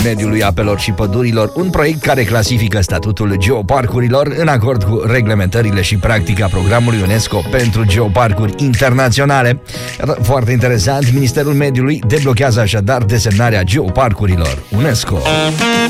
Mediului, Apelor și Pădurilor, un proiect care clasifică statutul geoparcurilor în acord cu reglementările și practica programului UNESCO pentru geoparcuri internaționale. Foarte interesant, Ministerul Mediului deblochează așadar desemnarea geoparcurilor UNESCO.